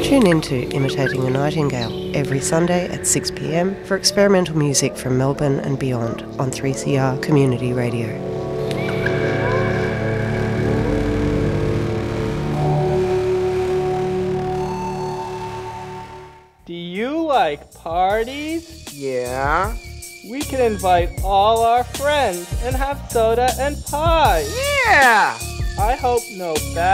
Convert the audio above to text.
Tune in to Imitating a Nightingale every Sunday at 6 p.m. for experimental music from Melbourne and beyond on 3CR Community Radio. Do you like parties? Yeah. We can invite all our friends and have soda and pie. Yeah! I hope no bad